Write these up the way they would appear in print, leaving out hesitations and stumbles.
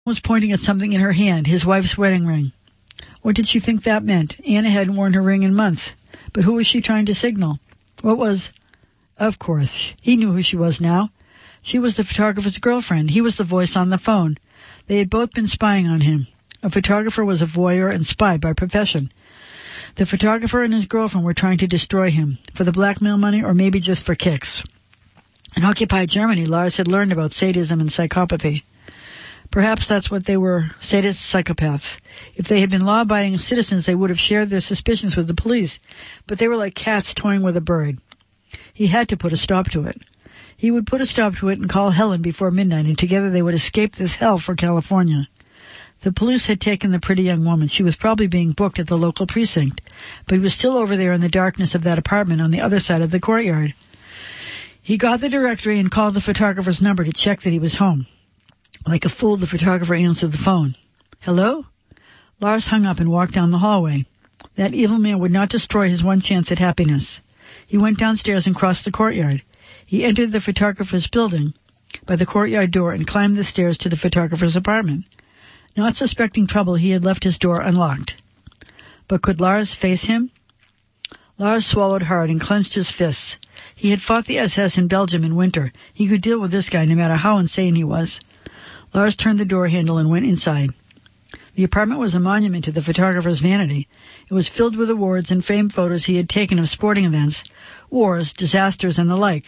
Was pointing at something in her hand, his wife's wedding ring. What did she think that meant? Anna hadn't worn her ring in months. But who was she trying to signal? Of course, he knew who she was now. She was the photographer's girlfriend. He was the voice on the phone. They had both been spying on him. A photographer was a voyeur and spy by profession. The photographer and his girlfriend were trying to destroy him, for the blackmail money or maybe just for kicks. In occupied Germany, Lars had learned about sadism and psychopathy. Perhaps that's what they were, sadist psychopaths. If they had been law-abiding citizens, they would have shared their suspicions with the police, but they were like cats toying with a bird. He had to put a stop to it. He would put a stop to it and call Helen before midnight, and together they would escape this hell for California. The police had taken the pretty young woman. She was probably being booked at the local precinct, but he was still over there in the darkness of that apartment on the other side of the courtyard. He got the directory and called the photographer's number to check that he was home. Like a fool, the photographer answered the phone. Hello? Lars hung up and walked down the hallway. That evil man would not destroy his one chance at happiness. He went downstairs and crossed the courtyard. He entered the photographer's building by the courtyard door and climbed the stairs to the photographer's apartment. Not suspecting trouble, he had left his door unlocked. But could Lars face him? Lars swallowed hard and clenched his fists. He had fought the SS in Belgium in winter. He could deal with this guy no matter how insane he was. Lars turned the door handle and went inside. The apartment was a monument to the photographer's vanity. It was filled with awards and framed photos he had taken of sporting events, wars, disasters, and the like.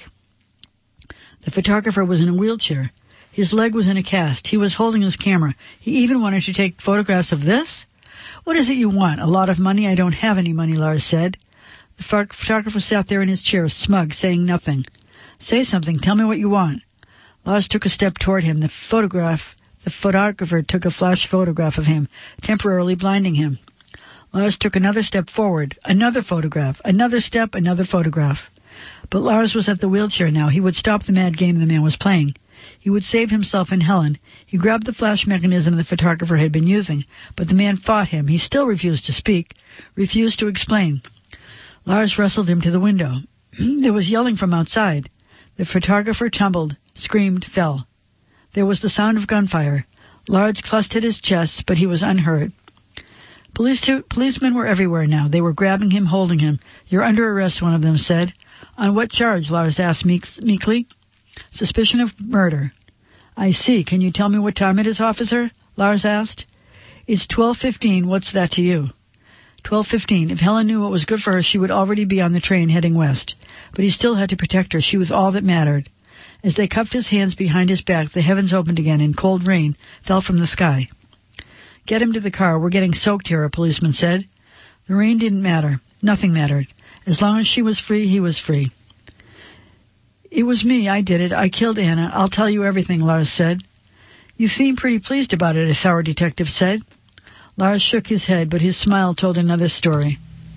The photographer was in a wheelchair. His leg was in a cast. He was holding his camera. He even wanted to take photographs of this? What is it you want? A lot of money? I don't have any money, Lars said. The photographer sat there in his chair, smug, saying nothing. Say something. Tell me what you want. Lars took a step toward him. The photographer took a flash photograph of him, temporarily blinding him. Lars took another step forward. Another photograph. Another step, another photograph. But Lars was at the wheelchair now. He would stop the mad game the man was playing. He would save himself and Helen. He grabbed the flash mechanism the photographer had been using, but the man fought him. He still refused to speak, refused to explain. Lars wrestled him to the window. There was yelling from outside. The photographer tumbled, screamed, fell. There was the sound of gunfire. Lars clutched at his chest, but he was unhurt. Policemen were everywhere now. They were grabbing him, holding him. You're under arrest, one of them said. On what charge? Lars asked meekly. Suspicion of murder. I see. Can you tell me what time it is, officer? Lars asked. It's 12:15. What's that to you? 12:15. If Helen knew what was good for her, she would already be on the train heading west. But he still had to protect her. She was all that mattered. As they cuffed his hands behind his back, the heavens opened again and cold rain fell from the sky. Get him to the car. We're getting soaked here, a policeman said. The rain didn't matter. Nothing mattered. As long as she was free, he was free. It was me. I did it. I killed Anna. I'll tell you everything, Lars said. You seem pretty pleased about it, a thorough detective said. Lars shook his head, but his smile told another story.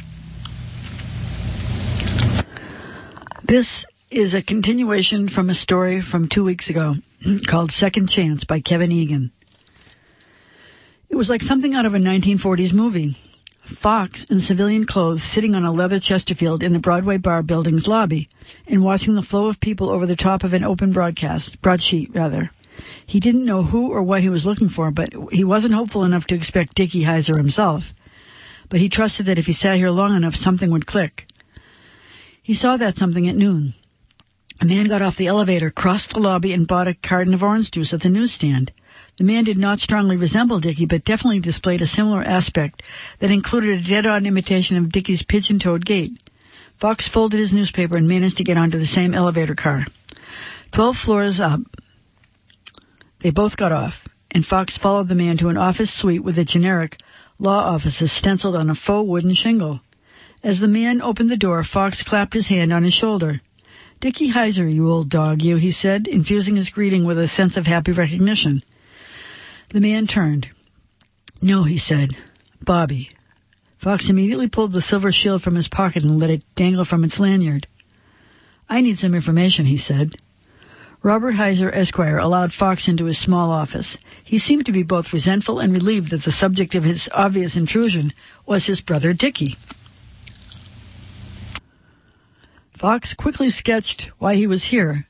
This is a continuation from a story from 2 weeks ago called Second Chance by Kevin Egan. It was like something out of a 1940s movie. Fox in civilian clothes sitting on a leather Chesterfield in the Broadway Bar building's lobby and watching the flow of people over the top of an open broadsheet. He didn't know who or what he was looking for, but he wasn't hopeful enough to expect Dickie Heiser himself. But he trusted that if he sat here long enough, something would click. He saw that something at noon. A man got off the elevator, crossed the lobby, and bought a carton of orange juice at the newsstand. The man did not strongly resemble Dickie, but definitely displayed a similar aspect that included a dead-on imitation of Dickie's pigeon-toed gait. Fox folded his newspaper and managed to get onto the same elevator car. 12 floors up, they both got off, and Fox followed the man to an office suite with a generic law offices stenciled on a faux wooden shingle. As the man opened the door, Fox clapped his hand on his shoulder. Dickie Heiser, you old dog, you, he said, infusing his greeting with a sense of happy recognition. The man turned. No, he said. Bobby. Fox immediately pulled the silver shield from his pocket and let it dangle from its lanyard. I need some information, he said. Robert Heiser, Esquire, allowed Fox into his small office. He seemed to be both resentful and relieved that the subject of his obvious intrusion was his brother Dickie. Fox quickly sketched why he was here,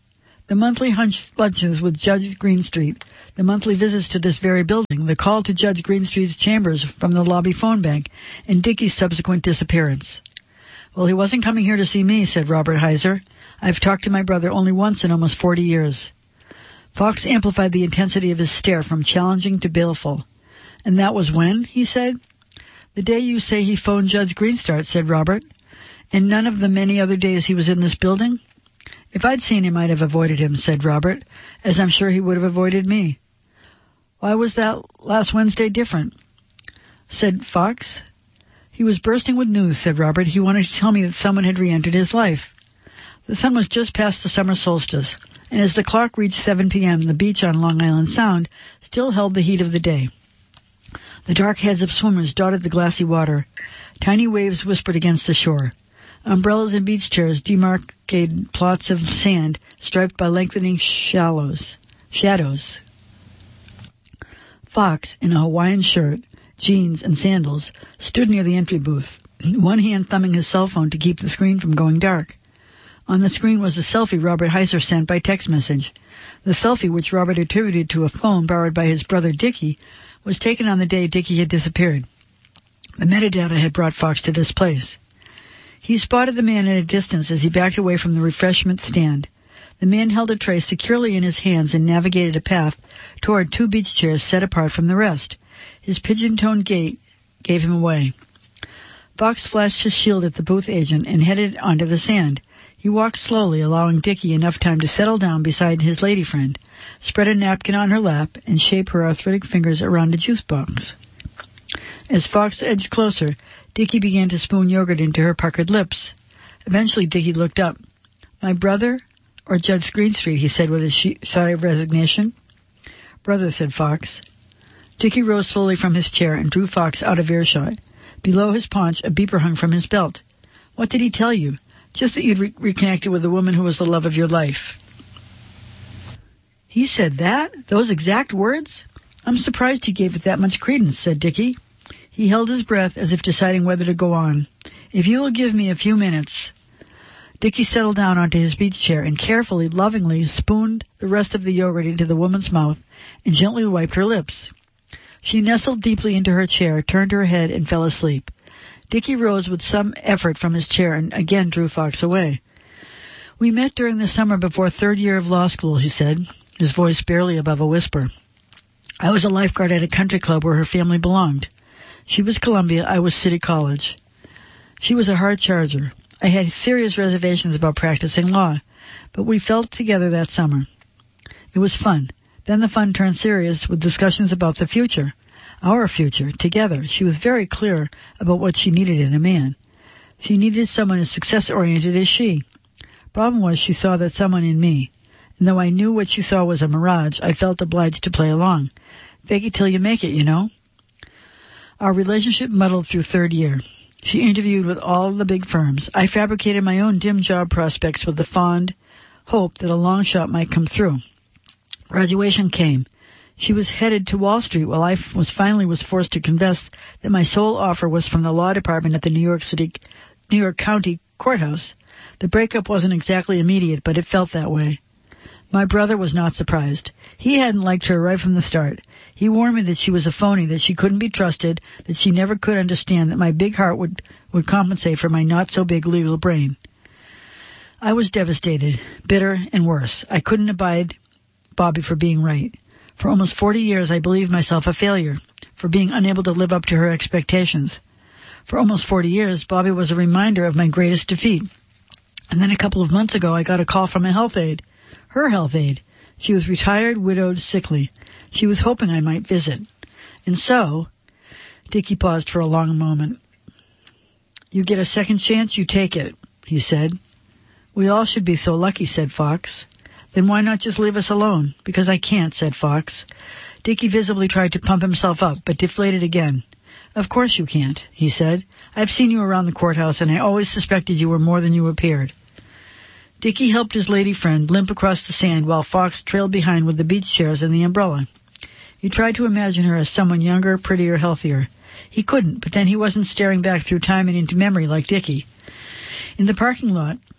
The monthly lunches with Judge Greenstreet, the monthly visits to this very building, the call to Judge Greenstreet's chambers from the lobby phone bank, and Dickie's subsequent disappearance. Well, he wasn't coming here to see me, said Robert Heiser. I've talked to my brother only once in almost 40 years. Fox amplified the intensity of his stare from challenging to baleful. And that was when, he said. The day you say he phoned Judge Greenstreet, said Robert. And none of the many other days he was in this building? If I'd seen him, I'd have avoided him, said Robert, as I'm sure he would have avoided me. Why was that last Wednesday different? Said Fox. He was bursting with news, said Robert. He wanted to tell me that someone had re-entered his life. The sun was just past the summer solstice, and as the clock reached 7 p.m., the beach on Long Island Sound still held the heat of the day. The dark heads of swimmers dotted the glassy water. Tiny waves whispered against the shore. Umbrellas and beach chairs demarcated plots of sand striped by lengthening shadows. Fox, in a Hawaiian shirt, jeans, and sandals, stood near the entry booth, one hand thumbing his cell phone to keep the screen from going dark. On the screen was a selfie Robert Heiser sent by text message. The selfie, which Robert attributed to a phone borrowed by his brother Dickie, was taken on the day Dickie had disappeared. The metadata had brought Fox to this place. He spotted the man at a distance as he backed away from the refreshment stand. The man held a tray securely in his hands and navigated a path toward 2 beach chairs set apart from the rest. His pigeon-toned gait gave him away. Fox flashed his shield at the booth agent and headed onto the sand. He walked slowly, allowing Dickie enough time to settle down beside his lady friend, spread a napkin on her lap, and shape her arthritic fingers around a juice box. As Fox edged closer, Dickie began to spoon yogurt into her puckered lips. Eventually, Dickie looked up. My brother or Judge Greenstreet, he said with a sigh of resignation. Brother, said Fox. Dickie rose slowly from his chair and drew Fox out of earshot. Below his paunch, a beeper hung from his belt. What did he tell you? Just that you'd reconnected with the woman who was the love of your life. He said that? Those exact words? I'm surprised he gave it that much credence, said Dickie. He held his breath as if deciding whether to go on. If you will give me a few minutes. Dickie settled down onto his beach chair and carefully, lovingly spooned the rest of the yogurt into the woman's mouth and gently wiped her lips. She nestled deeply into her chair, turned her head, and fell asleep. Dickie rose with some effort from his chair and again drew Fox away. We met during the summer before 3rd year of law school, he said, his voice barely above a whisper. I was a lifeguard at a country club where her family belonged. She was Columbia, I was City College. She was a hard charger. I had serious reservations about practicing law, but we felt together that summer. It was fun. Then the fun turned serious with discussions about the future. Our future, together. She was very clear about what she needed in a man. She needed someone as success-oriented as she. Problem was she saw that someone in me. And though I knew what she saw was a mirage, I felt obliged to play along. Fake it till you make it, you know. Our relationship muddled through 3rd year. She interviewed with all the big firms. I fabricated my own dim job prospects with the fond hope that a long shot might come through. Graduation came. She was headed to Wall Street while I was forced to confess that my sole offer was from the law department at the New York County Courthouse. The breakup wasn't exactly immediate, but it felt that way. My brother was not surprised. He hadn't liked her right from the start. He warned me that she was a phony, that she couldn't be trusted, that she never could understand, that my big heart would compensate for my not-so-big legal brain. I was devastated, bitter, and worse. I couldn't abide Bobby for being right. For almost 40 years, I believed myself a failure, for being unable to live up to her expectations. For almost 40 years, Bobby was a reminder of my greatest defeat. And then a couple of months ago, I got a call from a health aide. Her health aide. She was retired, widowed, sickly. She was hoping I might visit. And so, Dickie paused for a long moment. You get a second chance, you take it, he said. We all should be so lucky, said Fox. Then why not just leave us alone? Because I can't, said Fox. Dickie visibly tried to pump himself up, but deflated again. Of course you can't, he said. I've seen you around the courthouse, and I always suspected you were more than you appeared. Dickie helped his lady friend limp across the sand while Fox trailed behind with the beach chairs and the umbrella. He tried to imagine her as someone younger, prettier, healthier. He couldn't, but then he wasn't staring back through time and into memory like Dickie. In the parking lot,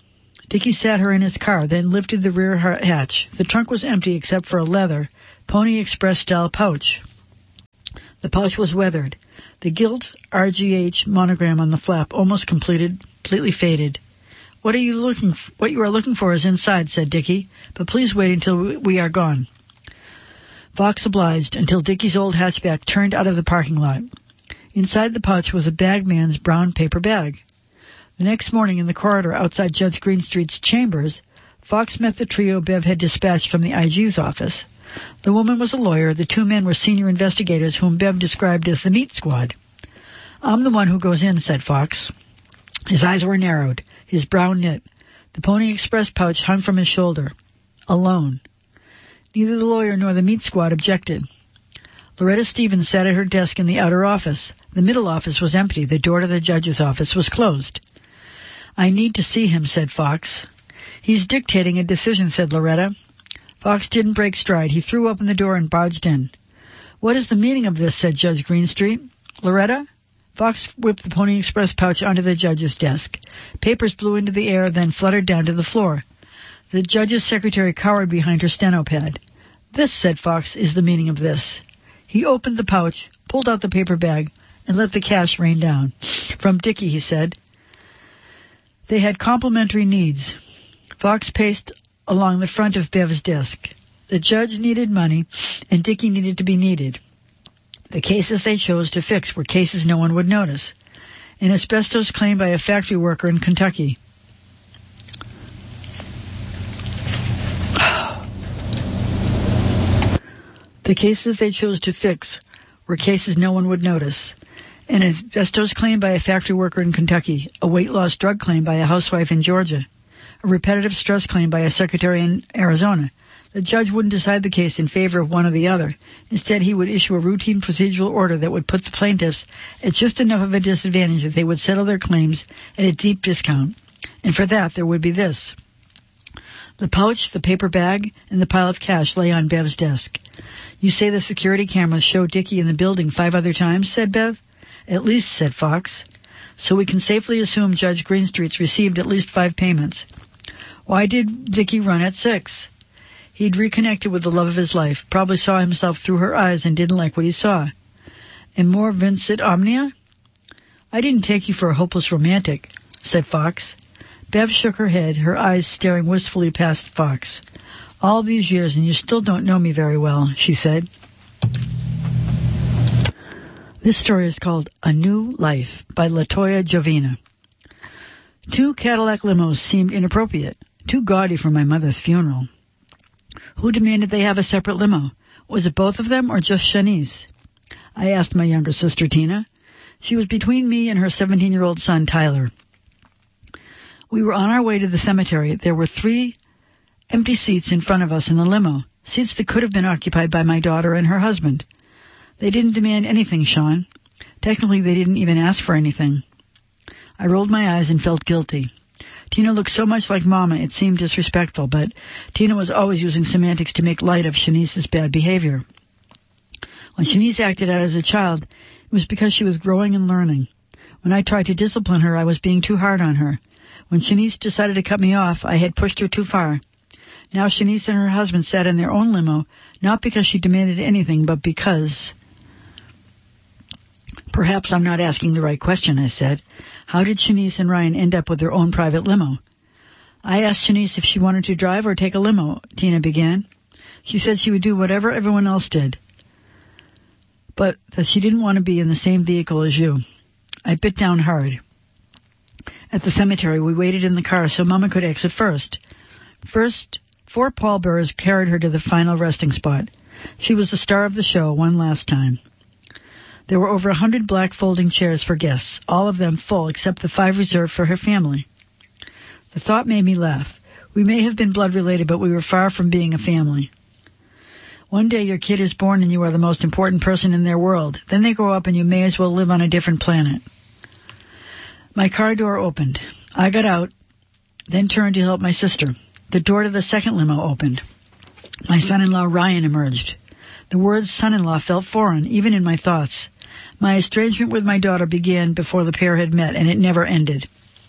Dickie sat her in his car, then lifted the rear hatch. The trunk was empty except for a leather Pony Express-style pouch. The pouch was weathered. The gilt RGH monogram on the flap, almost completely faded. What you are looking for is inside, said Dickie, but please wait until we are gone. Fox obliged until Dickie's old hatchback turned out of the parking lot. Inside the pouch was a bagman's brown paper bag. The next morning in the corridor outside Judge Greenstreet's chambers, Fox met the trio Bev had dispatched from the IG's office. The woman was a lawyer. The two men were senior investigators whom Bev described as the meat squad. I'm the one who goes in, said Fox. His eyes were narrowed, his brow knit. The Pony Express pouch hung from his shoulder. Alone. Neither the lawyer nor the meat squad objected. Loretta Stevens sat at her desk in the outer office. The middle office was empty. The door to the judge's office was closed. I need to see him, said Fox. He's dictating a decision, said Loretta. Fox didn't break stride. He threw open the door and barged in. What is the meaning of this, said Judge Greenstreet. Loretta? Fox whipped the Pony Express pouch onto the judge's desk. Papers blew into the air, then fluttered down to the floor. The judge's secretary cowered behind her steno pad. This, said Fox, is the meaning of this. He opened the pouch, pulled out the paper bag, and let the cash rain down. From Dickie, he said. They had complementary needs. Fox paced along the front of Bev's desk. The judge needed money, and Dickie needed to be needed. The cases they chose to fix were cases no one would notice. An asbestos claim by a factory worker in Kentucky. The cases they chose to fix were cases no one would notice. An asbestos claim by a factory worker in Kentucky, a weight loss drug claim by a housewife in Georgia, a repetitive stress claim by a secretary in Arizona. The judge wouldn't decide the case in favor of one or the other. Instead, he would issue a routine procedural order that would put the plaintiffs at just enough of a disadvantage that they would settle their claims at a deep discount. And for that, there would be this. The pouch, the paper bag, and the pile of cash lay on Bev's desk. You say the security cameras showed Dickie in the building 5 other times, said Bev. At least, said Fox. So we can safely assume Judge Greenstreet's received at least 5 payments. Why did Dickie run at 6? He'd reconnected with the love of his life, probably saw himself through her eyes and didn't like what he saw. And more vincit omnia? I didn't take you for a hopeless romantic, said Fox. Bev shook her head, her eyes staring wistfully past Fox. All these years and you still don't know me very well, she said. This story is called A New Life by Latoya Jovina. 2 Cadillac limos seemed inappropriate, too gaudy for my mother's funeral. Who demanded they have a separate limo? Was it both of them or just Shanice? I asked my younger sister, Tina. She was between me and her 17-year-old son, Tyler. We were on our way to the cemetery. There were 3 empty seats in front of us in the limo, seats that could have been occupied by my daughter and her husband. They didn't demand anything, Sean. Technically, they didn't even ask for anything. I rolled my eyes and felt guilty. Tina looked so much like Mama, it seemed disrespectful, but Tina was always using semantics to make light of Shanice's bad behavior. When Shanice acted out as a child, it was because she was growing and learning. When I tried to discipline her, I was being too hard on her. When Shanice decided to cut me off, I had pushed her too far. Now Shanice and her husband sat in their own limo, not because she demanded anything, but because... Perhaps I'm not asking the right question, I said. How did Shanice and Ryan end up with their own private limo? I asked Shanice if she wanted to drive or take a limo, Tina began. She said she would do whatever everyone else did, but that she didn't want to be in the same vehicle as you. I bit down hard. At the cemetery, we waited in the car so Mama could exit first. First, 4 pallbearers carried her to the final resting spot. She was the star of the show one last time. There were over 100 black folding chairs for guests, all of them full except the 5 reserved for her family. The thought made me laugh. We may have been blood related, but we were far from being a family. One day your kid is born and you are the most important person in their world. Then they grow up and you may as well live on a different planet. My car door opened. I got out, then turned to help my sister. The door to the second limo opened. My son-in-law Ryan emerged. The words son-in-law felt foreign, even in my thoughts. My estrangement with my daughter began before the pair had met, and it never ended.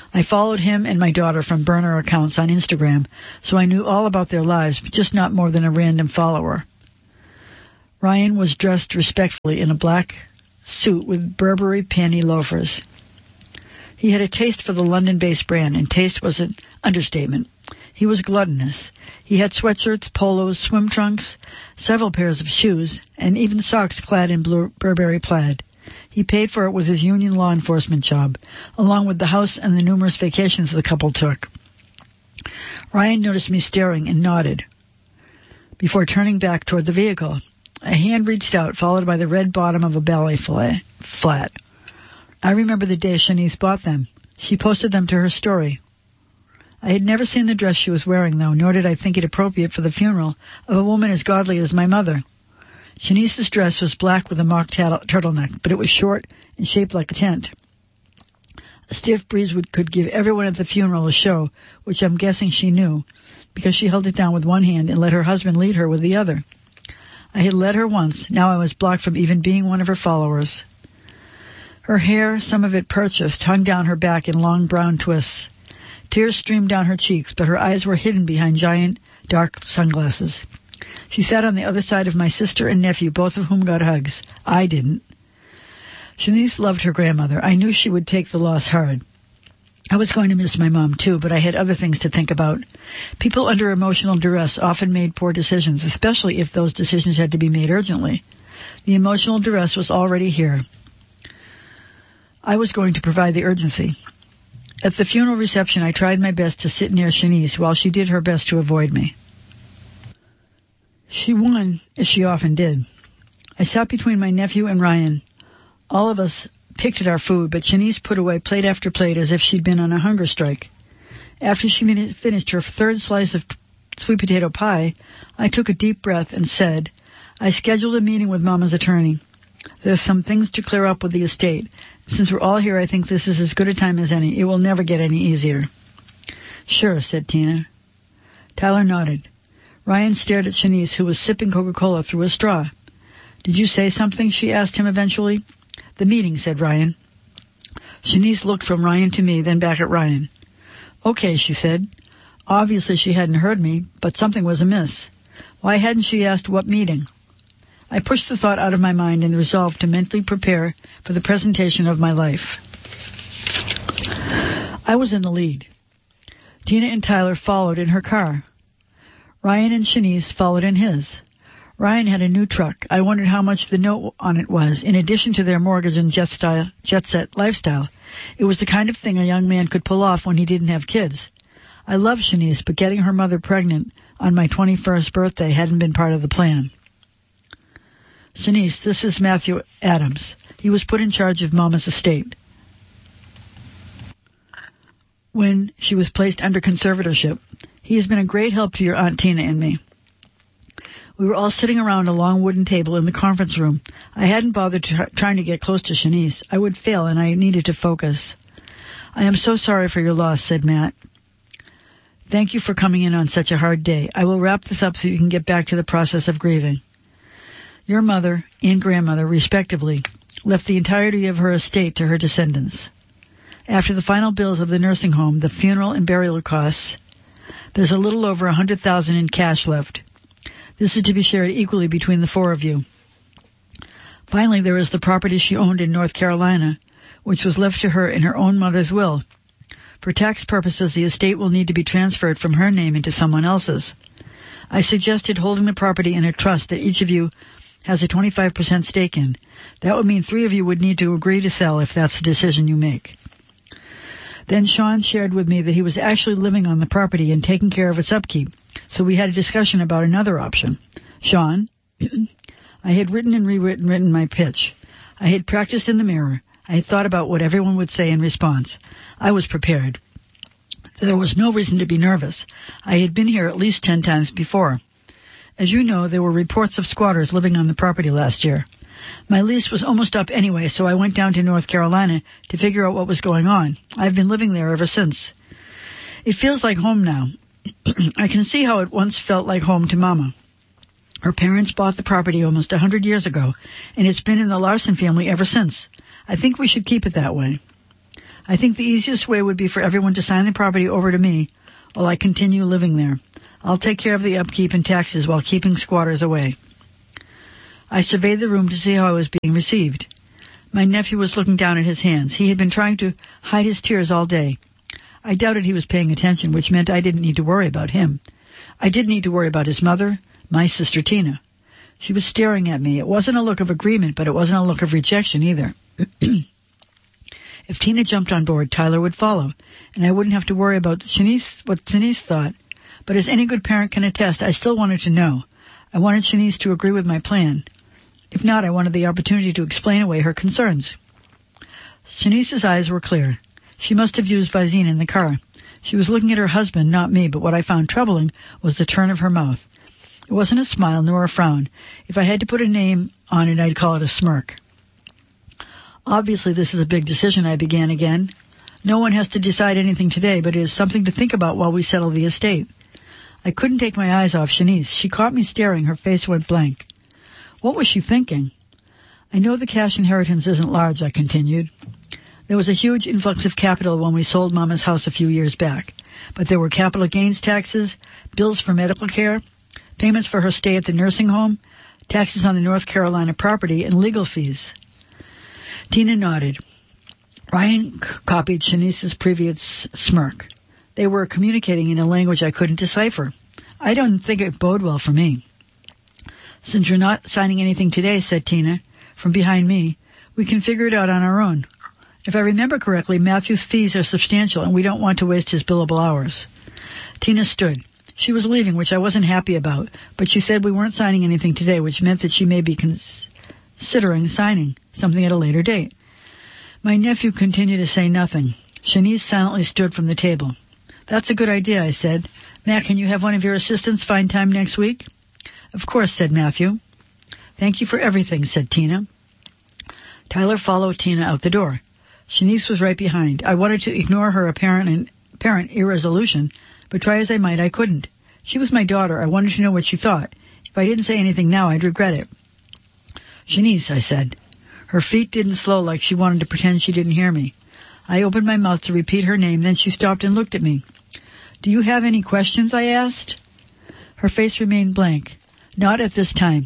I followed him and my daughter from burner accounts on Instagram, so I knew all about their lives, but just not more than a random follower. Ryan was dressed respectfully in a black suit with Burberry panty loafers. He had a taste for the London-based brand, and taste was an understatement. He was gluttonous. He had sweatshirts, polos, swim trunks, several pairs of shoes, and even socks clad in Burberry plaid. He paid for it with his union law enforcement job, along with the house and the numerous vacations the couple took. Ryan noticed me staring and nodded before turning back toward the vehicle. A hand reached out, followed by the red bottom of a ballet flat. I remember the day Shanice bought them. She posted them to her story. I had never seen the dress she was wearing, though, nor did I think it appropriate for the funeral of a woman as godly as my mother. Shanice's dress was black with a mock turtleneck, but it was short and shaped like a tent. A stiff breeze could give everyone at the funeral a show, which I'm guessing she knew, because she held it down with one hand and let her husband lead her with the other. I had led her once. Now I was blocked from even being one of her followers. Her hair, some of it purchased, hung down her back in long brown twists. Tears streamed down her cheeks, but her eyes were hidden behind giant, dark sunglasses. She sat on the other side of my sister and nephew, both of whom got hugs. I didn't. Shanice loved her grandmother. I knew she would take the loss hard. I was going to miss my mom, too, but I had other things to think about. People under emotional duress often made poor decisions, especially if those decisions had to be made urgently. The emotional duress was already here. I was going to provide the urgency. At the funeral reception, I tried my best to sit near Shanice while she did her best to avoid me. She won, as she often did. I sat between my nephew and Ryan. All of us picked at our food, but Shanice put away plate after plate as if she'd been on a hunger strike. After she finished her third slice of sweet potato pie, I took a deep breath and said, I scheduled a meeting with Mama's attorney. There's some things to clear up with the estate. Since we're all here, I think this is as good a time as any. It will never get any easier. Sure, said Tina. Tyler nodded. Ryan stared at Shanice, who was sipping Coca-Cola through a straw. Did you say something? She asked him eventually. The meeting, said Ryan. Shanice looked from Ryan to me, then back at Ryan. Okay, she said. Obviously she hadn't heard me, but something was amiss. Why hadn't she asked what meeting? I pushed the thought out of my mind and resolved to mentally prepare for the presentation of my life. I was in the lead. Tina and Tyler followed in her car. Ryan and Shanice followed in his. Ryan had a new truck. I wondered how much the note on it was, in addition to their mortgage and jet-set lifestyle. It was the kind of thing a young man could pull off when he didn't have kids. I loved Shanice, but getting her mother pregnant on my 21st birthday hadn't been part of the plan. Shanice, this is Matthew Adams. He was put in charge of Mama's estate when she was placed under conservatorship. He has been a great help to your Aunt Tina and me. We were all sitting around a long wooden table in the conference room. I hadn't bothered trying to get close to Shanice. I would fail, and I needed to focus. I am so sorry for your loss, said Matt. Thank you for coming in on such a hard day. I will wrap this up so you can get back to the process of grieving. Your mother and grandmother, respectively, left the entirety of her estate to her descendants. After the final bills of the nursing home, the funeral and burial costs, there's a little over $100,000 in cash left. This is to be shared equally between the four of you. Finally, there is the property she owned in North Carolina, which was left to her in her own mother's will. For tax purposes, the estate will need to be transferred from her name into someone else's. I suggested holding the property in a trust that each of you has a 25% stake in. That would mean 3 of you would need to agree to sell if that's the decision you make. Then Sean shared with me that he was actually living on the property and taking care of its upkeep, so we had a discussion about another option. Sean, I had written and rewritten my pitch. I had practiced in the mirror. I had thought about what everyone would say in response. I was prepared. There was no reason to be nervous. I had been here at least 10 times before. As you know, there were reports of squatters living on the property last year. My lease was almost up anyway, so I went down to North Carolina to figure out what was going on. I've been living there ever since. It feels like home now. I can see how it once felt like home to Mama. Her parents bought the property almost 100 years ago, and it's been in the Larson family ever since. I think we should keep it that way. I think the easiest way would be for everyone to sign the property over to me while I continue living there. I'll take care of the upkeep and taxes while keeping squatters away. I surveyed the room to see how I was being received. My nephew was looking down at his hands. He had been trying to hide his tears all day. I doubted he was paying attention, which meant I didn't need to worry about him. I did need to worry about his mother, my sister Tina. She was staring at me. It wasn't a look of agreement, but it wasn't a look of rejection either. If Tina jumped on board, Tyler would follow, and I wouldn't have to worry about what Shanice thought. But as any good parent can attest, I still wanted to know. I wanted Shanice to agree with my plan. If not, I wanted the opportunity to explain away her concerns. Shanice's eyes were clear. She must have used Visine in the car. She was looking at her husband, not me, but what I found troubling was the turn of her mouth. It wasn't a smile nor a frown. If I had to put a name on it, I'd call it a smirk. Obviously, this is a big decision, I began again. No one has to decide anything today, but it is something to think about while we settle the estate. I couldn't take my eyes off Shanice. She caught me staring. Her face went blank. What was she thinking? I know the cash inheritance isn't large, I continued. There was a huge influx of capital when we sold Mama's house a few years back, but there were capital gains taxes, bills for medical care, payments for her stay at the nursing home, taxes on the North Carolina property, and legal fees. Tina nodded. Ryan copied Shanice's previous smirk. They were communicating in a language I couldn't decipher. I don't think it bode well for me. Since you're not signing anything today, said Tina, from behind me, we can figure it out on our own. If I remember correctly, Matthew's fees are substantial, and we don't want to waste his billable hours. Tina stood. She was leaving, which I wasn't happy about, but she said we weren't signing anything today, which meant that she may be considering signing something at a later date. My nephew continued to say nothing. Shanice silently stood from the table. That's a good idea, I said. Matt, can you have one of your assistants find time next week? Of course, said Matthew. Thank you for everything, said Tina. Tyler followed Tina out the door. Shanice was right behind. I wanted to ignore her apparent irresolution, but try as I might, I couldn't. She was my daughter. I wanted to know what she thought. If I didn't say anything now, I'd regret it. Shanice, I said. Her feet didn't slow like she wanted to pretend she didn't hear me. I opened my mouth to repeat her name, then she stopped and looked at me. Do you have any questions? I asked. Her face remained blank. Not at this time.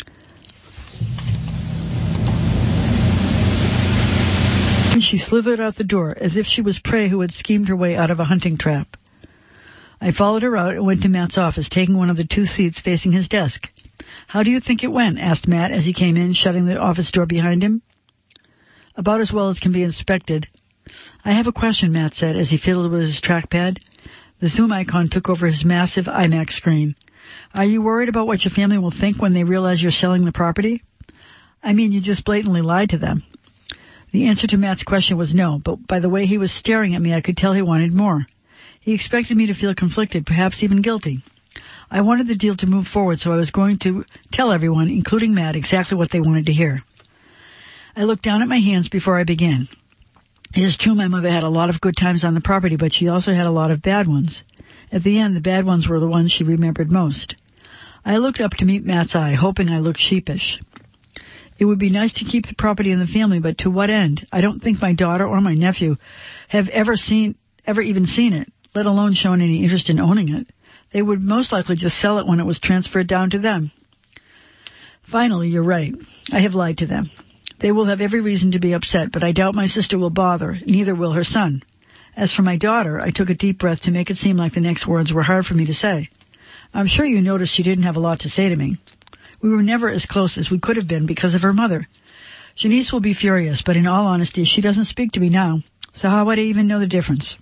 She slithered out the door as if she was prey who had schemed her way out of a hunting trap. I followed her out and went to Matt's office, taking one of the two seats facing his desk. How do you think it went? Asked Matt as he came in, shutting the office door behind him. About as well as can be inspected. I have a question, Matt said as he fiddled with his trackpad. The Zoom icon took over his massive iMac screen. Are you worried about what your family will think when they realize you're selling the property? I mean, you just blatantly lied to them. The answer to Matt's question was no, but by the way he was staring at me, I could tell he wanted more. He expected me to feel conflicted, perhaps even guilty. I wanted the deal to move forward, so I was going to tell everyone, including Matt, exactly what they wanted to hear. I looked down at my hands before I began. It is true my mother had a lot of good times on the property, but she also had a lot of bad ones. At the end, the bad ones were the ones she remembered most. I looked up to meet Matt's eye, hoping I looked sheepish. It would be nice to keep the property in the family, but to what end? I don't think my daughter or my nephew have ever even seen it, let alone shown any interest in owning it. They would most likely just sell it when it was transferred down to them. Finally, you're right. I have lied to them. They will have every reason to be upset, but I doubt my sister will bother, neither will her son. As for my daughter, I took a deep breath to make it seem like the next words were hard for me to say. I'm sure you noticed she didn't have a lot to say to me. We were never as close as we could have been because of her mother. Shanice will be furious, but in all honesty, she doesn't speak to me now, so how would I even know the difference?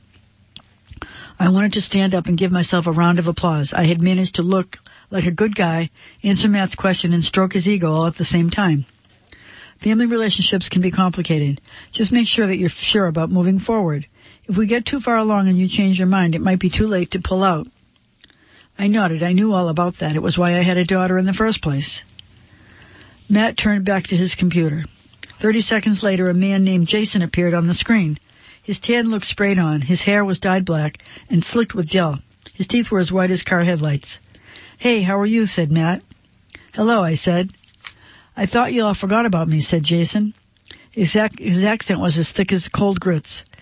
I wanted to stand up and give myself a round of applause. I had managed to look like a good guy, answer Matt's question, and stroke his ego all at the same time. Family relationships can be complicated. Just make sure that you're sure about moving forward. If we get too far along and you change your mind, it might be too late to pull out. I nodded. I knew all about that. It was why I had a daughter in the first place. Matt turned back to his computer. 30 seconds later, a man named Jason appeared on the screen. His tan looked sprayed on. His hair was dyed black and slicked with gel. His teeth were as white as car headlights. Hey, how are you? Said Matt. Hello, I said. I thought you all forgot about me, said Jason. His accent was as thick as cold grits.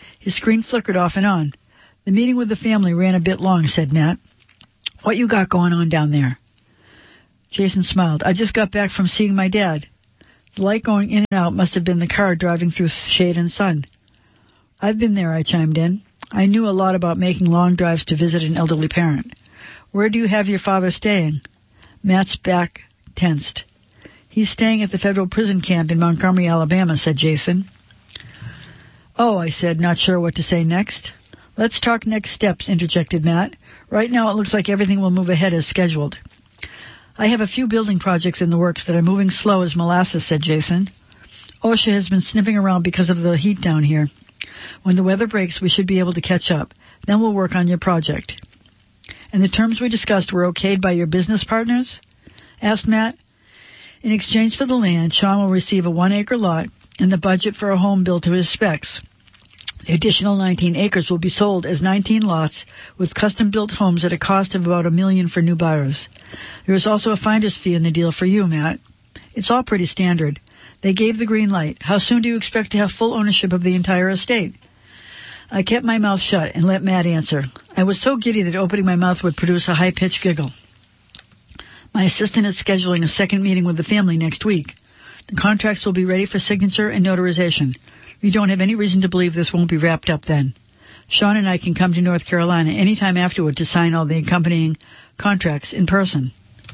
His screen flickered off and on. The meeting with the family ran a bit long, said Matt. What you got going on down there? Jason smiled. I just got back from seeing my dad. The light going in and out must have been the car driving through shade and sun. I've been there, I chimed in. I knew a lot about making long drives to visit an elderly parent. Where do you have your father staying? Matt's back tensed. He's staying at the federal prison camp in Montgomery, Alabama, said Jason. Oh, I said, not sure what to say next. Let's talk next steps, interjected Matt. Right now it looks like everything will move ahead as scheduled. I have a few building projects in the works that are moving slow as molasses, said Jason. OSHA has been sniffing around because of the heat down here. When the weather breaks, we should be able to catch up. Then we'll work on your project. And the terms we discussed were okayed by your business partners? Asked Matt. In exchange for the land, Sean will receive a 1-acre lot and the budget for a home built to his specs. The additional 19 acres will be sold as 19 lots with custom-built homes at a cost of about $1 million for new buyers. There is also a finder's fee in the deal for you, Matt. It's all pretty standard. They gave the green light. How soon do you expect to have full ownership of the entire estate? I kept my mouth shut and let Matt answer. I was so giddy that opening my mouth would produce a high-pitched giggle. My assistant is scheduling a second meeting with the family next week. The contracts will be ready for signature and notarization. We don't have any reason to believe this won't be wrapped up then. Sean and I can come to North Carolina any time afterward to sign all the accompanying contracts in person.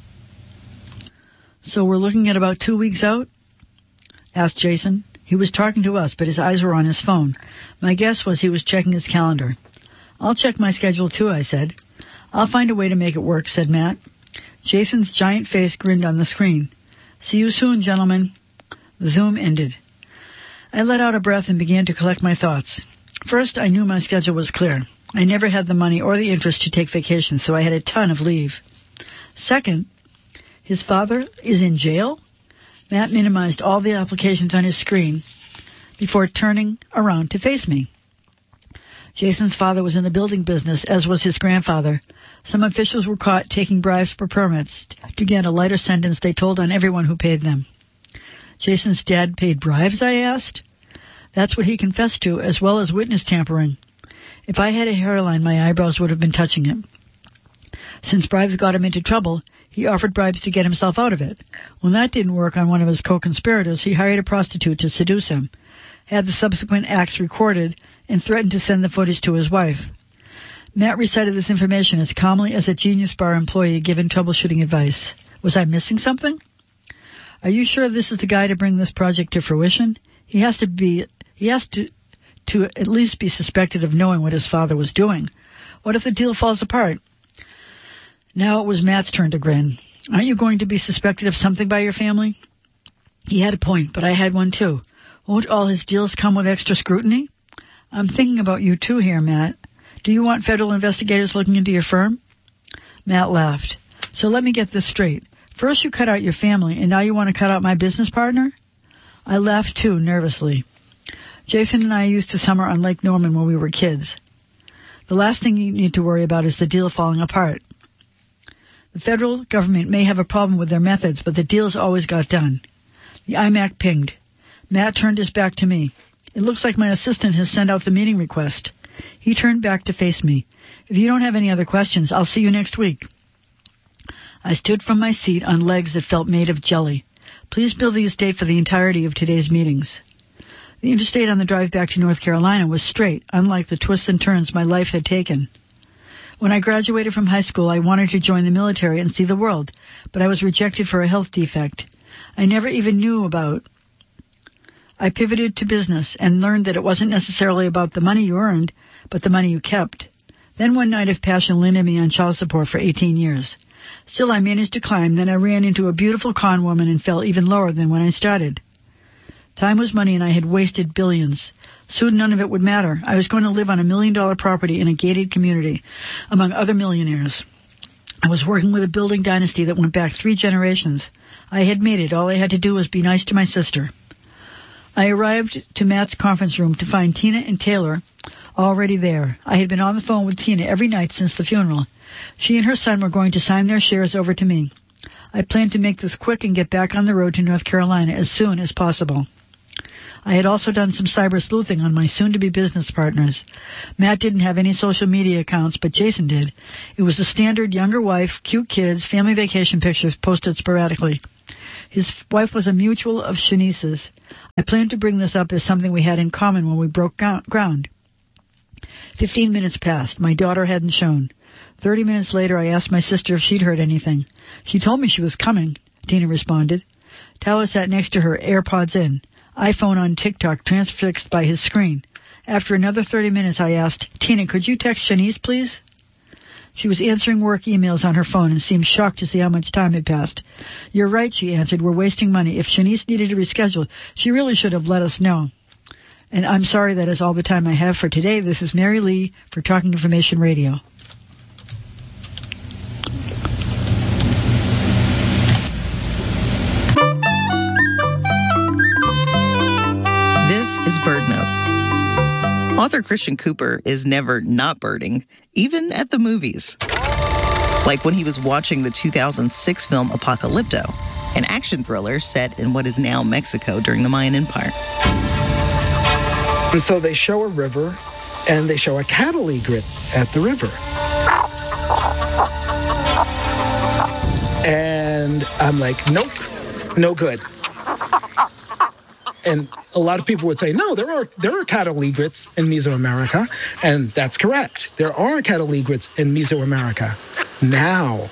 So we're looking at about 2 weeks out? Asked Jason. He was talking to us, but his eyes were on his phone. My guess was he was checking his calendar. I'll check my schedule too, I said. I'll find a way to make it work, said Matt. Jason's giant face grinned on the screen. See you soon, gentlemen. The Zoom ended. I let out a breath and began to collect my thoughts. First, I knew my schedule was clear. I never had the money or the interest to take vacations, so I had a ton of leave. Second, his father is in jail? Matt minimized all the applications on his screen before turning around to face me. Jason's father was in the building business, as was his grandfather. Some officials were caught taking bribes for permits to get a lighter sentence, they told on everyone who paid them. Jason's dad paid bribes, I asked. That's what he confessed to, as well as witness tampering. If I had a hairline, my eyebrows would have been touching it. Since bribes got him into trouble, he offered bribes to get himself out of it. When that didn't work on one of his co-conspirators, he hired a prostitute to seduce him, had the subsequent acts recorded, and threatened to send the footage to his wife. Matt recited this information as calmly as a Genius Bar employee giving troubleshooting advice. Was I missing something? Are you sure this is the guy to bring this project to fruition? He has to at least be suspected of knowing what his father was doing. What if the deal falls apart? Now it was Matt's turn to grin. Aren't you going to be suspected of something by your family? He had a point, but I had one too. Won't all his deals come with extra scrutiny? I'm thinking about you too here, Matt. Do you want federal investigators looking into your firm? Matt laughed. So let me get this straight. First you cut out your family, and now you want to cut out my business partner? I laughed too, nervously. Jason and I used to summer on Lake Norman when we were kids. The last thing you need to worry about is the deal falling apart. The federal government may have a problem with their methods, but the deal's always got done. The iMac pinged. Matt turned his back to me. It looks like my assistant has sent out the meeting request. He turned back to face me. If you don't have any other questions, I'll see you next week. I stood from my seat on legs that felt made of jelly. Please bill the estate for the entirety of today's meetings. The interstate on the drive back to North Carolina was straight, unlike the twists and turns my life had taken. When I graduated from high school, I wanted to join the military and see the world, but I was rejected for a health defect I never even knew about. I pivoted to business and learned that it wasn't necessarily about the money you earned, but the money you kept. Then one night of passion landed me on child support for 18 years. Still, I managed to climb. Then I ran into a beautiful con woman and fell even lower than when I started. Time was money, and I had wasted billions. Soon none of it would matter. I was going to live on $1 million property in a gated community, among other millionaires. I was working with a building dynasty that went back 3 generations. I had made it. All I had to do was be nice to my sister. I arrived to Matt's conference room to find Tina and Taylor already there. I had been on the phone with Tina every night since the funeral. She and her son were going to sign their shares over to me. I planned to make this quick and get back on the road to North Carolina as soon as possible. I had also done some cyber sleuthing on my soon-to-be business partners. Matt didn't have any social media accounts, but Jason did. It was the standard younger wife, cute kids, family vacation pictures posted sporadically. His wife was a mutual of Shanice's. I planned to bring this up as something we had in common when we broke ground. 15 minutes passed. My daughter hadn't shown. 30 minutes later, I asked my sister if she'd heard anything. She told me she was coming, Tina responded. Tyler sat next to her, AirPods in, iPhone on TikTok, transfixed by his screen. After another 30 minutes, I asked, Tina, could you text Shanice, please? She was answering work emails on her phone and seemed shocked to see how much time had passed. You're right, she answered. We're wasting money. If Shanice needed to reschedule, she really should have let us know. And I'm sorry that is all the time I have for today. This is Mary Lee for Talking Information Radio. This is BirdNote. Author Christian Cooper is never not birding, even at the movies. Like when he was watching the 2006 film Apocalypto, an action thriller set in what is now Mexico during the Mayan Empire. And so they show a river, and they show a cattle egret at the river. And I'm like, nope, no good. And a lot of people would say, no, there are cattle egrets in Mesoamerica, and that's correct. There are cattle egrets in Mesoamerica now.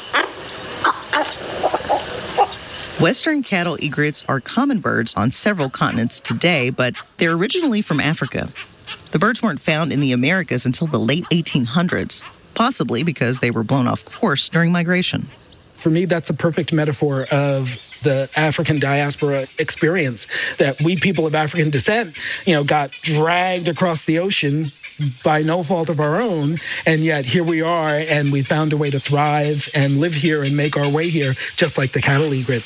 Western cattle egrets are common birds on several continents today, but they're originally from Africa. The birds weren't found in the Americas until the late 1800s, possibly because they were blown off course during migration. For me, that's a perfect metaphor of the African diaspora experience, that we people of African descent, got dragged across the ocean by no fault of our own, and yet here we are, and we found a way to thrive and live here and make our way here, just like the cattle egret.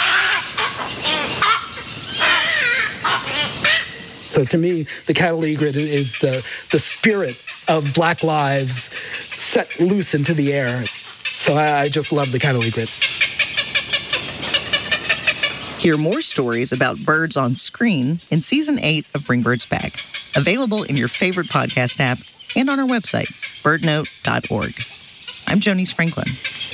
So to me, the cattle egret is the spirit of Black lives set loose into the air. So I just love the cattle egret. Hear more stories about birds on screen in Season 8 of Bring Birds Back. Available in your favorite podcast app and on our website, birdnote.org. I'm Jonice Franklin.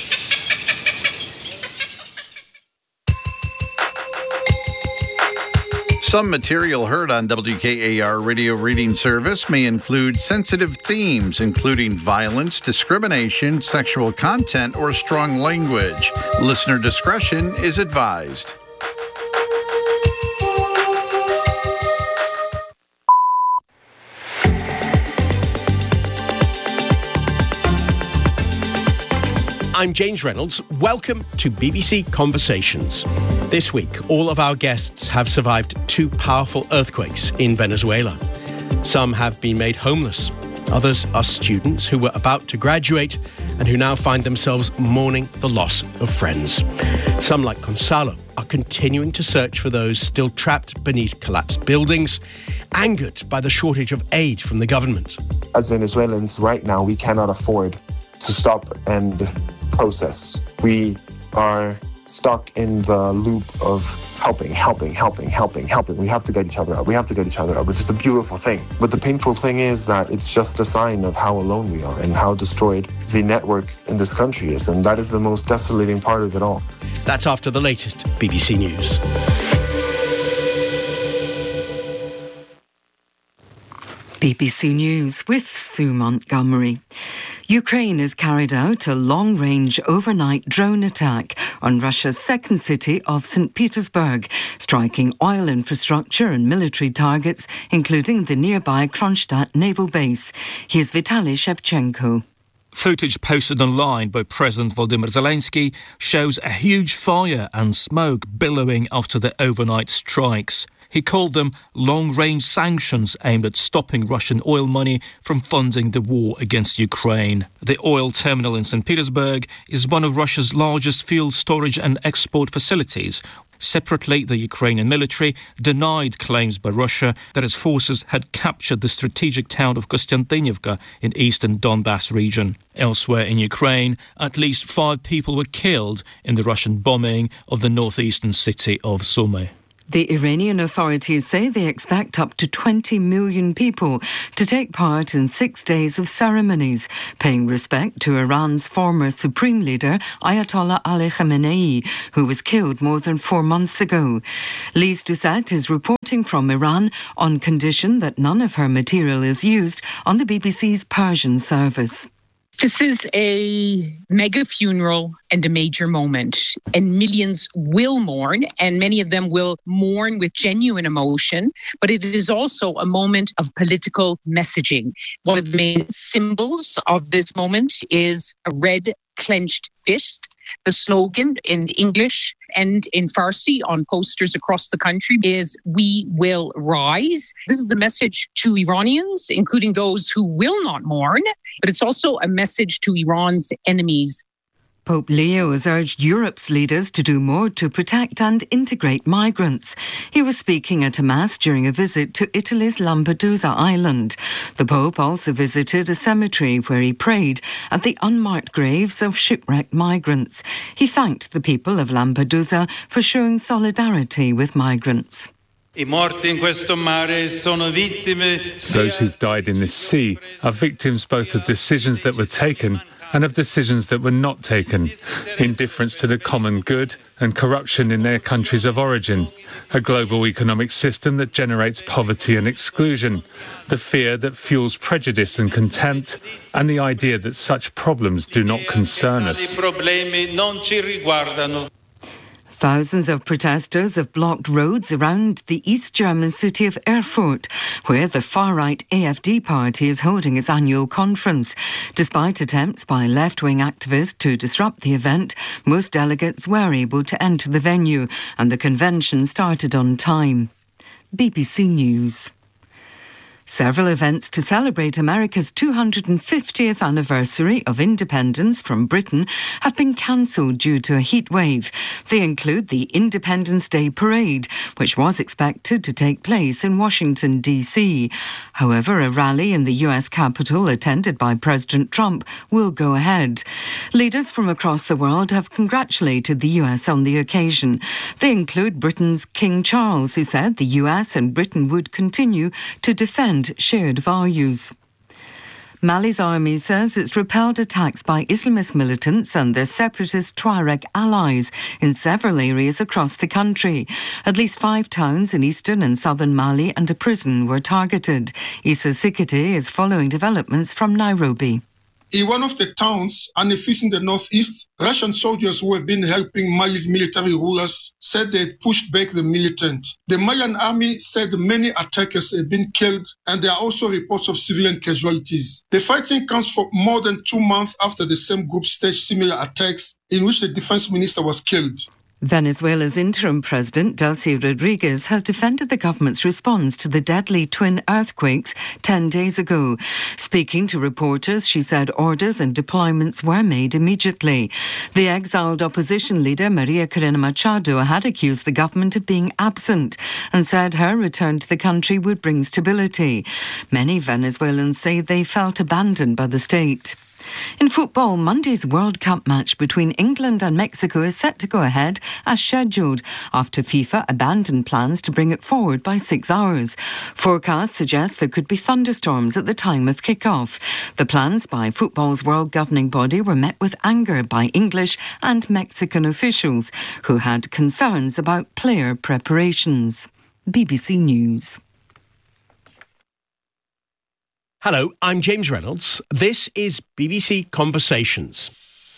Some material heard on WKAR Radio Reading Service may include sensitive themes, including violence, discrimination, sexual content, or strong language. Listener discretion is advised. I'm James Reynolds. Welcome to BBC Conversations. This week, all of our guests have survived two powerful earthquakes in Venezuela. Some have been made homeless. Others are students who were about to graduate and who now find themselves mourning the loss of friends. Some, like Gonzalo, are continuing to search for those still trapped beneath collapsed buildings, angered by the shortage of aid from the government. As Venezuelans, right now, we cannot afford to stop and process. We are stuck in the loop of helping. We have to get each other up. Which is a beautiful thing. But the painful thing is that it's just a sign of how alone we are and how destroyed the network in this country is. And that is the most desolating part of it all. That's after the latest BBC News. BBC News with Sue Montgomery. Ukraine has carried out a long-range overnight drone attack on Russia's second city of St. Petersburg, striking oil infrastructure and military targets, including the nearby Kronstadt naval base. Here's Vitaly Shevchenko. Footage posted online by President Volodymyr Zelensky shows a huge fire and smoke billowing after the overnight strikes. He called them long-range sanctions aimed at stopping Russian oil money from funding the war against Ukraine. The oil terminal in St. Petersburg is one of Russia's largest fuel storage and export facilities. Separately, the Ukrainian military denied claims by Russia that its forces had captured the strategic town of Kostiantynivka in eastern Donbass region. Elsewhere in Ukraine, at least 5 people were killed in the Russian bombing of the northeastern city of Sumy. The Iranian authorities say they expect up to 20 million people to take part in 6 days of ceremonies, paying respect to Iran's former supreme leader, Ayatollah Ali Khamenei, who was killed more than 4 months ago. Lise Doucette is reporting from Iran on condition that none of her material is used on the BBC's Persian service. This is a mega funeral and a major moment, and millions will mourn, and many of them will mourn with genuine emotion, but it is also a moment of political messaging. One of the main symbols of this moment is a red clenched fist. The slogan in English and in Farsi on posters across the country is "We will rise." This is a message to Iranians, including those who will not mourn, but it's also a message to Iran's enemies. Pope Leo has urged Europe's leaders to do more to protect and integrate migrants. He was speaking at a mass during a visit to Italy's Lampedusa island. The Pope also visited a cemetery where he prayed at the unmarked graves of shipwrecked migrants. He thanked the people of Lampedusa for showing solidarity with migrants. Those who've died in this sea are victims both of decisions that were taken and of decisions that were not taken, indifference to the common good and corruption in their countries of origin, a global economic system that generates poverty and exclusion, the fear that fuels prejudice and contempt, and the idea that such problems do not concern us. Thousands of protesters have blocked roads around the East German city of Erfurt, where the far-right AfD party is holding its annual conference. Despite attempts by left-wing activists to disrupt the event, most delegates were able to enter the venue, and the convention started on time. BBC News. Several events to celebrate America's 250th anniversary of independence from Britain have been cancelled due to a heat wave. They include the Independence Day Parade, which was expected to take place in Washington, D.C. However, a rally in the U.S. Capitol attended by President Trump will go ahead. Leaders from across the world have congratulated the U.S. on the occasion. They include Britain's King Charles, who said the U.S. and Britain would continue to defend shared values. Mali's army says it's repelled attacks by Islamist militants and their separatist Tuareg allies in several areas across the country. At least 5 towns in eastern and southern Mali and a prison were targeted. Issa Sikete is following developments from Nairobi. In one of the towns, Anefis in the northeast, Russian soldiers who have been helping Mali's military rulers said they had pushed back the militant. The Malian army said many attackers had been killed, and there are also reports of civilian casualties. The fighting comes for more than 2 months after the same group staged similar attacks in which the defense minister was killed. Venezuela's interim president, Delcy Rodriguez, has defended the government's response to the deadly twin earthquakes 10 days ago. Speaking to reporters, she said orders and deployments were made immediately. The exiled opposition leader, Maria Corina Machado, had accused the government of being absent and said her return to the country would bring stability. Many Venezuelans say they felt abandoned by the state. In football, Monday's World Cup match between England and Mexico is set to go ahead as scheduled after FIFA abandoned plans to bring it forward by 6 hours. Forecasts suggest there could be thunderstorms at the time of kick-off. The plans by football's world governing body were met with anger by English and Mexican officials who had concerns about player preparations. BBC News. Hello, I'm James Reynolds. This is BBC Conversations.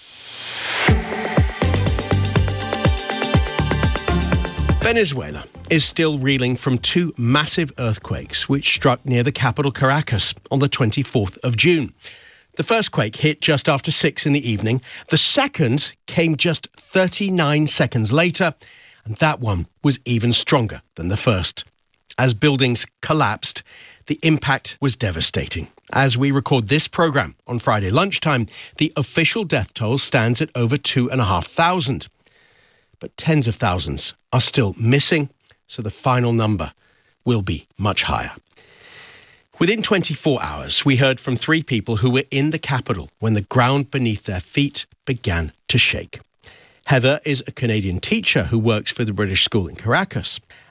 Venezuela is still reeling from 2 massive earthquakes which struck near the capital Caracas on the 24th of June. The first quake hit just after 6 in the evening. The second came just 39 seconds later, and that one was even stronger than the first. As buildings collapsed, the impact was devastating. As we record this programme on Friday lunchtime, the official death toll stands at over 2,500. But tens of thousands are still missing, so the final number will be much higher. Within 24 hours, we heard from 3 people who were in the capital when the ground beneath their feet began to shake. Heather is a Canadian teacher who works for the British School in Caracas,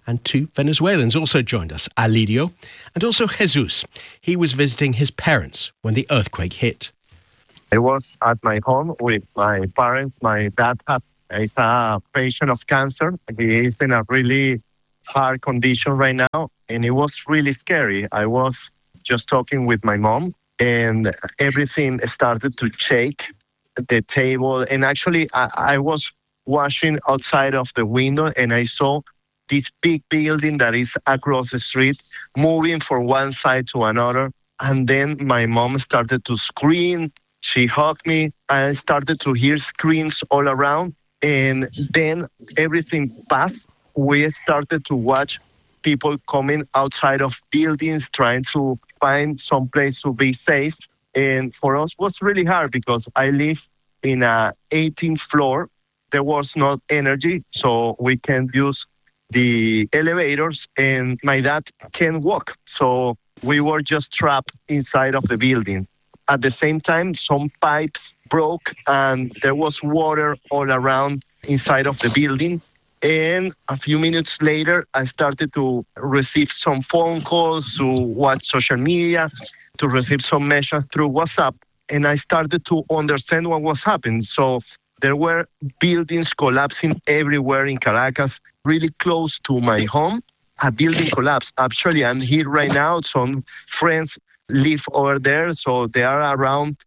And 2 Venezuelans also joined us, Alirio and also Jesus. He was visiting his parents when the earthquake hit. I was at my home with my parents. My dad is a patient of cancer. He is in a really hard condition right now, and it was really scary. I was just talking with my mom, and everything started to shake, the table. And actually, I was watching outside of the window, and I saw this big building that is across the street moving from one side to another. And then my mom started to scream. She hugged me. I started to hear screams all around. And then everything passed. We started to watch people coming outside of buildings, trying to find some place to be safe. And for us, it was really hard because I live in a 18th floor. There was no energy, so we can't use the elevators. And my dad can't walk. So we were just trapped inside of the building. At the same time, some pipes broke and there was water all around inside of the building. And a few minutes later, I started to receive some phone calls, to watch social media, to receive some messages through WhatsApp. And I started to understand what was happening. So there were buildings collapsing everywhere in Caracas, really close to my home. A building collapsed. Actually, I'm here right now. Some friends live over there, so there are around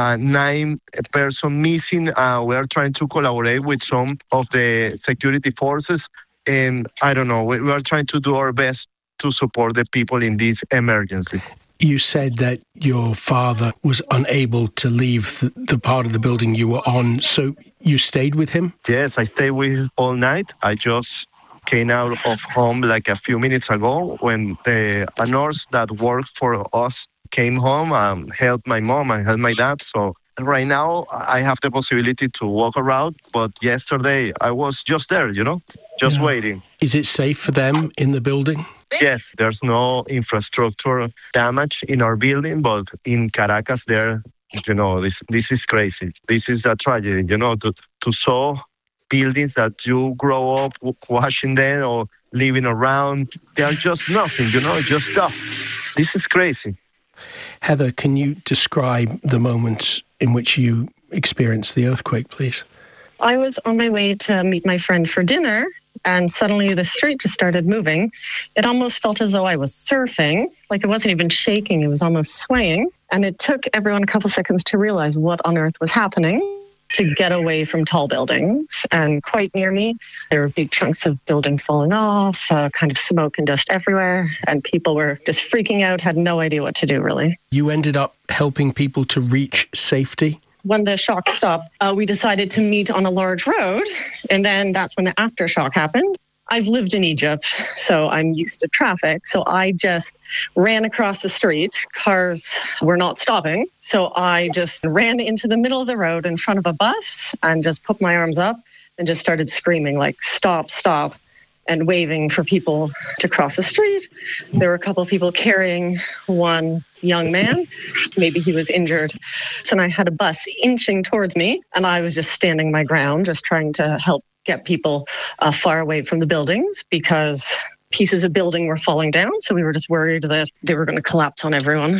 9 persons missing. We are trying to collaborate with some of the security forces, and I don't know, we are trying to do our best to support the people in this emergency. You said that your father was unable to leave the part of the building you were on, so you stayed with him? Yes, I stayed with him all night. I just came out of home like a few minutes ago when a nurse that worked for us came home, helped my mom and helped my dad. So right now I have the possibility to walk around, but yesterday I was just there, just waiting. Is it safe for them in the building? Yes, there's no infrastructure damage in our building, but in Caracas there, this is crazy. This is a tragedy, to saw buildings that you grow up watching them or living around, they are just nothing, just dust. This is crazy. Heather, can you describe the moments in which you experienced the earthquake, please? I was on my way to meet my friend for dinner, and suddenly the street just started moving. It almost felt as though I was surfing, like it wasn't even shaking, it was almost swaying. And it took everyone a couple seconds to realize what on earth was happening, to get away from tall buildings. And quite near me, there were big chunks of building falling off, kind of smoke and dust everywhere. And people were just freaking out, had no idea what to do, really. You ended up helping people to reach safety? When the shock stopped, we decided to meet on a large road. And then that's when the aftershock happened. I've lived in Egypt, so I'm used to traffic. So I just ran across the street. Cars were not stopping. So I just ran into the middle of the road in front of a bus and just put my arms up and just started screaming like, stop, stop, and waving for people to cross the street. There were a couple of people carrying one young man. Maybe he was injured. So I had a bus inching towards me, and I was just standing my ground, just trying to help get people far away from the buildings because pieces of building were falling down. So we were just worried that they were going to collapse on everyone.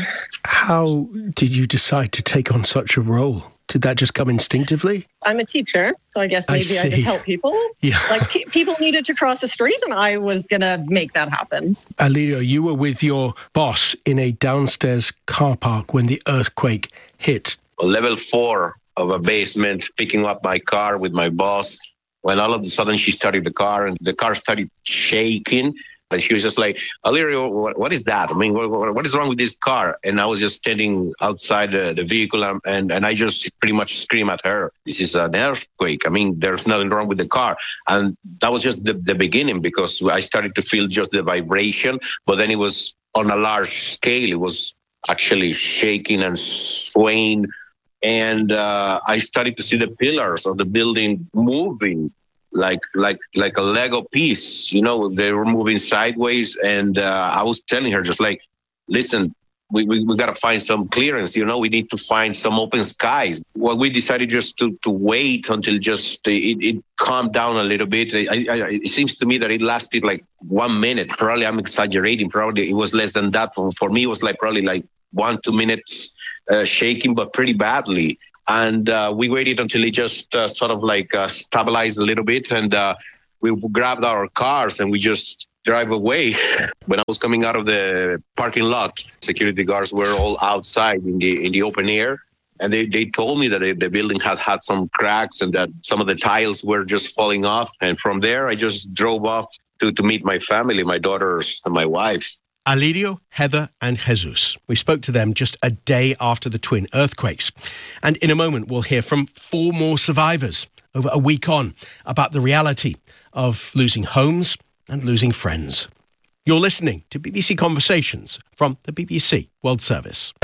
How did you decide to take on such a role? Did that just come instinctively? I'm a teacher, so I guess maybe I just help people. Yeah. Like people needed to cross the street, and I was going to make that happen. Alirio, you were with your boss in a downstairs car park when the earthquake hit. Level 4 of a basement, picking up my car with my boss. When all of a sudden she started the car and the car started shaking. And she was just like, Alirio, what is that? I mean, what is wrong with this car? And I was just standing outside the vehicle and I just pretty much screamed at her, this is an earthquake. I mean, there's nothing wrong with the car. And that was just the beginning because I started to feel just the vibration. But then it was on a large scale. It was actually shaking and swaying. And I started to see the pillars of the building moving like a Lego piece. They were moving sideways. And I was telling her just like, listen, we got to find some clearance, we need to find some open skies. Well, we decided just to wait until just it calmed down a little bit. It seems to me that it lasted like 1 minute. Probably I'm exaggerating. Probably it was less than that. For me, it was probably 1-2 minutes shaking, but pretty badly. And we waited until it just sort of stabilized a little bit. And we grabbed our cars and we just drive away. When I was coming out of the parking lot, security guards were all outside in the open air. And they told me that the building had some cracks and that some of the tiles were just falling off. And from there, I just drove off to meet my family, my daughters and my wife. Alirio, Heather and Jesus. We spoke to them just a day after the twin earthquakes. And in a moment, we'll hear from 4 more survivors over a week on about the reality of losing homes and losing friends. You're listening to BBC Conversations from the BBC World Service.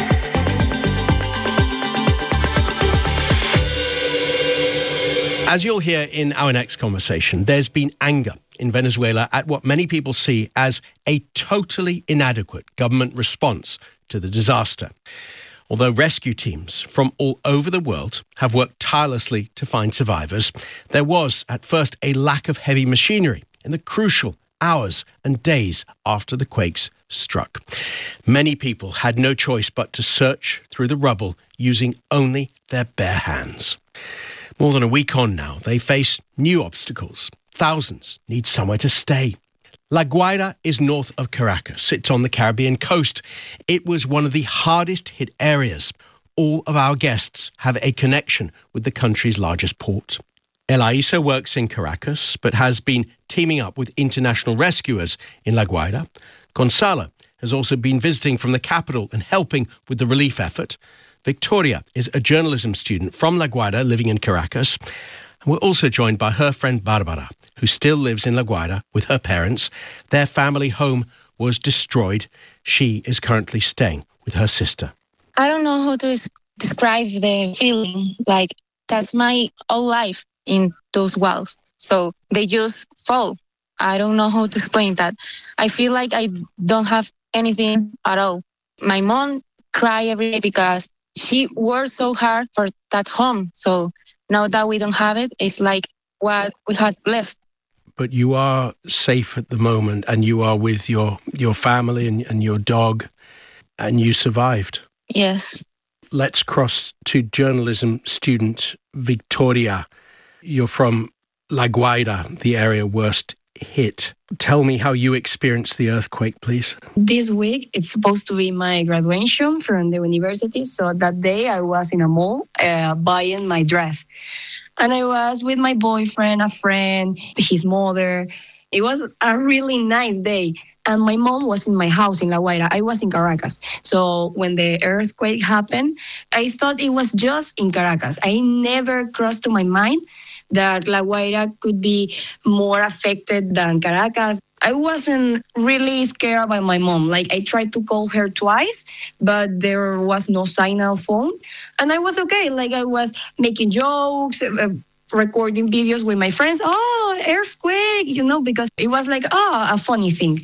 As you'll hear in our next conversation, there's been anger in Venezuela at what many people see as a totally inadequate government response to the disaster. Although rescue teams from all over the world have worked tirelessly to find survivors, there was at first a lack of heavy machinery in the crucial hours and days after the quakes struck. Many people had no choice but to search through the rubble using only their bare hands. More than a week on now, they face new obstacles. Thousands need somewhere to stay. La Guaira is north of Caracas. It's on the Caribbean coast. It was one of the hardest hit areas. All of our guests have a connection with the country's largest port. Elisa works in Caracas, but has been teaming up with international rescuers in La Guaira. Gonzalo has also been visiting from the capital and helping with the relief effort. Victoria is a journalism student from La Guaira living in Caracas. And we're also joined by her friend Barbara, who still lives in La Guaira with her parents. Their family home was destroyed. She is currently staying with her sister. I don't know how to describe the feeling. That's my whole life in those walls. So they just fall. I don't know how to explain that. I feel like I don't have anything at all. My mom cry every day because she worked so hard for that home. So now that we don't have it, it's like what we had left. But you are safe at the moment and you are with your family and your dog and you survived. Yes. Let's cross to journalism student Victoria. You're from La Guaira, the area worst hit. Tell me how you experienced the earthquake, please. This week, it's supposed to be my graduation from the university. So that day I was in a mall buying my dress. And I was with my boyfriend, a friend, his mother. It was a really nice day. And my mom was in my house in La Guaira. I was in Caracas. So when the earthquake happened, I thought it was just in Caracas. I never crossed to my mind that La Guaira could be more affected than Caracas. I wasn't really scared about my mom. I tried to call her twice, but there was no signal phone. And I was okay. I was making jokes, recording videos with my friends. Oh, earthquake, because it was a funny thing.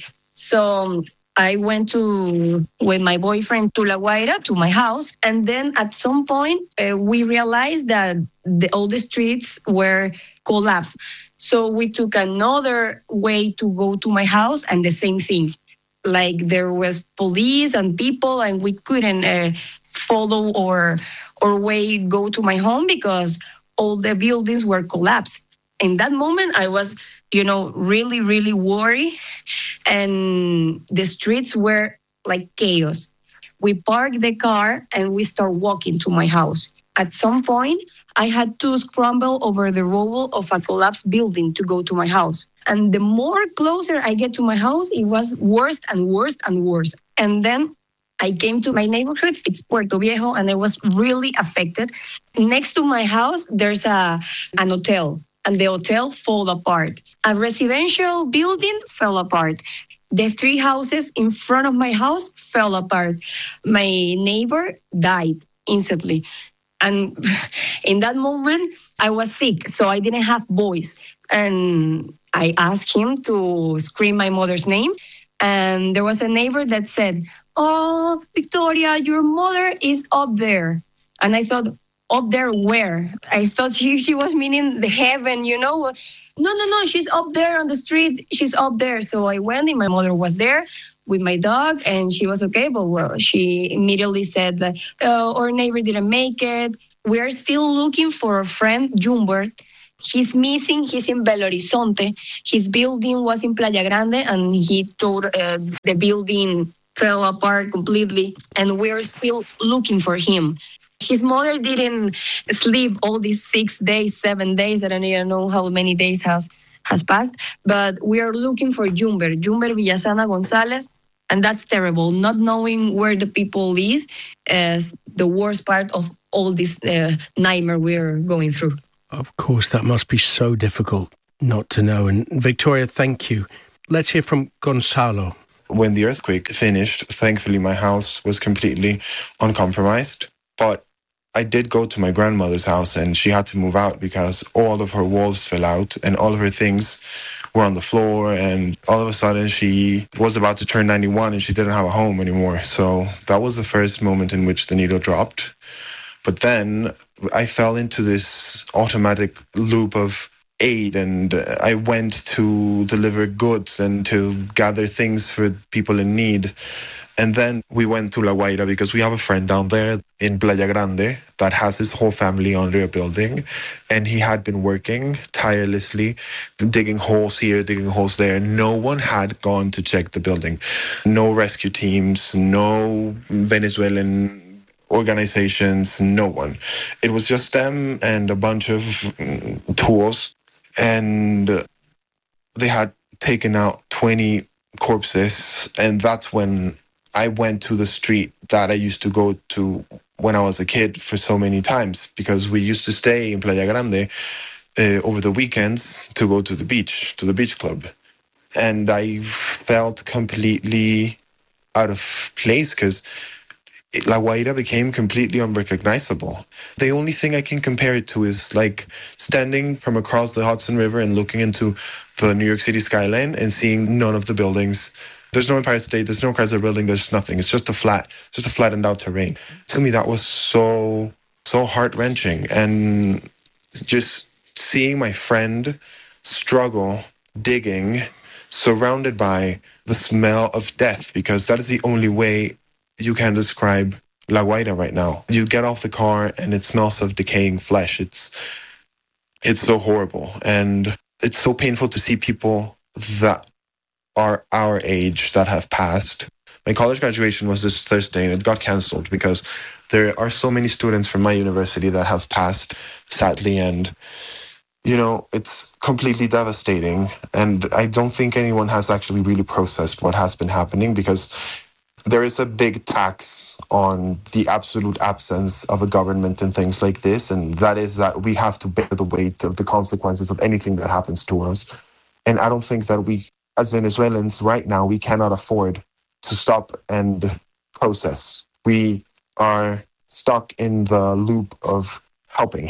So I went with my boyfriend to La Guaira, to my house. And then at some point, we realized that all the streets were collapsed. So we took another way to go to my house and the same thing. There was police and people and we couldn't follow or way go to my home because all the buildings were collapsed. In that moment, I was, really, really worried. And the streets were like chaos. We parked the car and we start walking to my house. At some point, I had to scramble over the rubble of a collapsed building to go to my house. And the more closer I get to my house, it was worse and worse and worse. And then I came to my neighborhood, it's Puerto Viejo, and I was really affected. Next to my house, there's an hotel, and the hotel fell apart. A residential building fell apart. The 3 houses in front of my house fell apart. My neighbor died instantly. And in that moment, I was sick, so I didn't have voice. And I asked him to scream my mother's name, And there was a neighbor that said, "Oh, Victoria, your mother is up there." And I thought, up there where? I thought she was meaning the heaven, you know. No, she's up there on the street. She's up there. So I went and my mother was there with my dog and she was okay. But well, she immediately said that our neighbor didn't make it. We're still looking for our friend Jumbert. He's missing. He's in Belo Horizonte. His building was in Playa Grande and he told the building fell apart completely. And we're still looking for him. His mother didn't sleep all these 6 days, 7 days. I don't even know how many days has passed. But we are looking for Jumbert Villasana Gonzalez. And that's terrible. Not knowing where the people is the worst part of all this nightmare we're going through. Of course, that must be so difficult not to know. And Victoria, thank you. Let's hear from Gonzalo. When the earthquake finished, thankfully my house was completely uncompromised. But I did go to my grandmother's house and she had to move out because all of her walls fell out and all of her things were on the floor, and all of a sudden she was about to turn 91 and she didn't have a home anymore. So that was the first moment in which the needle dropped. But then I fell into this automatic loop of aid, and I went to deliver goods and to gather things for people in need. And then we went to La Guaira because we have a friend down there in Playa Grande that has his whole family under a building. And he had been working tirelessly, digging holes here, digging holes there. No one had gone to check the building. No rescue teams, no Venezuelan organizations, no one. It was just them and a bunch of tools. And they had taken out 20 corpses. And that's when I went to the street that I used to go to when I was a kid for so many times, because we used to stay in Playa Grande over the weekends to go to the beach club. And I felt completely out of place because La Guaira became completely unrecognizable. The only thing I can compare it to is like standing from across the Hudson River and looking into the New York City skyline and seeing none of the buildings. There's no Empire State, there's no Chrysler Building, there's nothing. It's just a flattened out terrain. To me, that was so heart-wrenching. And just seeing my friend struggle, digging, surrounded by the smell of death, because that is the only way you can describe La Guaira right now. You get off the car and it smells of decaying flesh. It's so horrible. And it's so painful to see people that are our age that have passed. My college graduation was this Thursday and it got cancelled because there are so many students from my university that have passed, sadly, and you know, it's completely devastating. And I don't think anyone has actually really processed what has been happening, because there is a big tax on the absolute absence of a government and things like this, and that is that we have to bear the weight of the consequences of anything that happens to us. And I don't think that we, as Venezuelans right now, we cannot afford to stop and process. We are stuck in the loop of helping.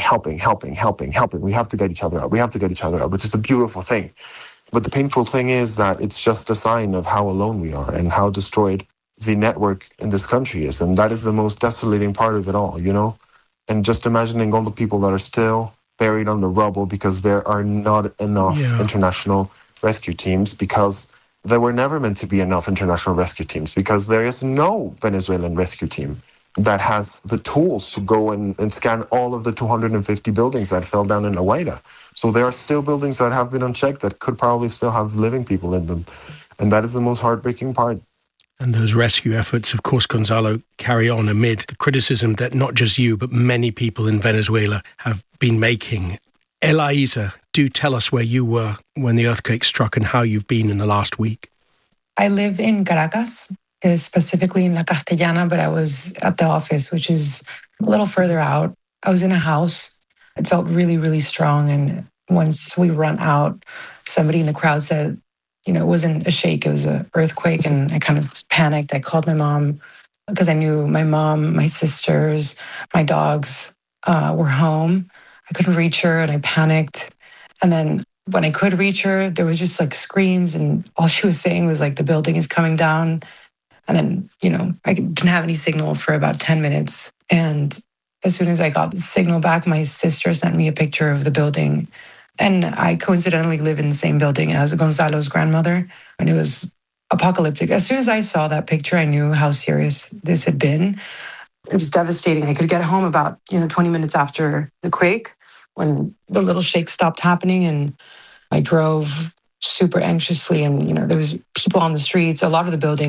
We have to get each other out, which is a beautiful thing. But the painful thing is that it's just a sign of how alone we are and how destroyed the network in this country is. And that is the most desolating part of it all, you know? And just imagining all the people that are still buried under rubble because there are not enough international rescue teams, because there were never meant to be enough international rescue teams, because there is no Venezuelan rescue team that has the tools to go and scan all of the 250 buildings that fell down in La Guaira. So there are still buildings that have been unchecked that could probably still have living people in them. And that is the most heartbreaking part. And those rescue efforts, of course, Gonzalo, carry on amid the criticism that not just you, but many people in Venezuela have been making. Elaiza, do tell us where you were when the earthquake struck and how you've been in the last week. I live in Caracas, specifically in La Castellana, but I was at the office, which is a little further out. I was in a house. It felt really, really strong. And once we run out, somebody in the crowd said, you know, it wasn't a shake, it was an earthquake. And I kind of panicked. I called my mom because I knew my mom, my sisters, my dogs were home. I couldn't reach her and I panicked. And then when I could reach her, there was just like screams, and all she was saying was like, the building is coming down. And then, I didn't have any signal for about 10 minutes. And as soon as I got the signal back, my sister sent me a picture of the building. And I coincidentally live in the same building as Gonzalo's grandmother. And it was apocalyptic. As soon as I saw that picture, I knew how serious this had been. It was devastating. I could get home about 20 minutes after the quake, when the little shake stopped happening, and I drove super anxiously, and there was people on the streets. A lot of the building